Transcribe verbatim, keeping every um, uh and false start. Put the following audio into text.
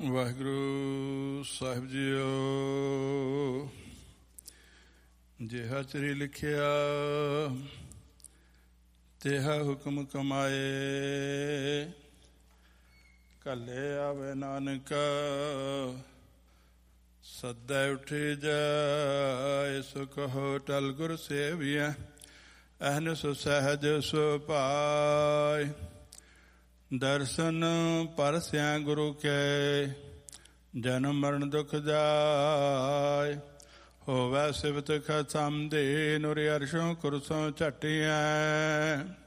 ਵਾਹਿਗੁਰੂ ਸਾਹਿਬ JIO. ਜਿਹਾ ਚਰੀ ਲਿਖਿਆ ਤਿਹਾ ਹੁਕਮ ਕਮਾਏ, ਕੱਲੇ ਆਵੇ ਨਾਨਕ ਸੱਦਾ ਉੱਠੀ ਜਾਏ। ਸੋ ਕਹੋ ਟਲ ਗੁਰ ਸੇਵੀਐ, ਅਹਨਿ ਸਹਿਜ ਸੁਭਾਇ। ਦਰਸ਼ਨ ਪਰਸਿਆ ਗੁਰੂ ਕੇ, ਜਨਮ ਮਰਨ ਦੁਖ ਜਾਇ। ਹੋਵੈ ਸਿਵਤ ਖਸਮ ਦੇ, ਨੂਰਿ ਅਰਸ਼ੋਂ ਕੁਰਸੋਂ ਝਟਿਐ।